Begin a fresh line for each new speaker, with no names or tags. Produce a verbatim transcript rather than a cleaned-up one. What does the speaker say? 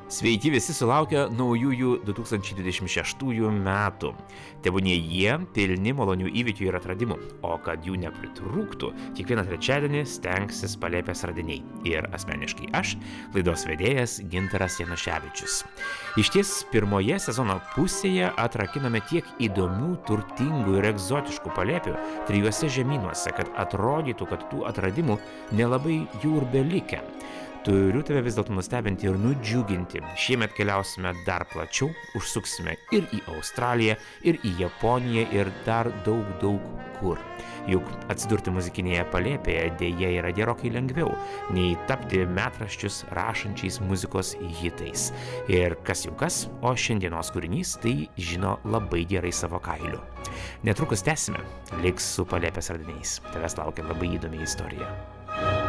Sveiki visi sulaukę naujųjų du tūkstančiai dvidešimt šeštųjų metų. Tebūnie jie pilni malonių įvykių ir atradimų, o kad jų nepritrūktų, kiekvieną trečiadienį stengsis Palėpės radiniai. Ir asmeniškai aš, laidos vedėjas Gintaras Januševičius. Išties pirmoje sezono pusėje atrakiname tiek įdomių, turtingų ir egzotiškų Palėpių trijuose žemynuose, kad atrodytų, kad tų atradimų nelabai jų ir belikę. Turiu tave vis dėlto nustebinti ir nudžiuginti. Šiemet keliausime dar plačiau, užsuksime ir į Australiją, ir į Japoniją, ir dar daug, daug kur. Juk atsidurti muzikinėje Palėpėje dėja yra gerokai lengviau, nei tapti metraščius rašančiais muzikos hitais. Ir kas jau kas, o šiandienos kūrinys tai žino labai gerai savo kailiu. Netrukus tęsime, liks su Palėpės radiniais. Tavęs laukia labai įdomi istorija.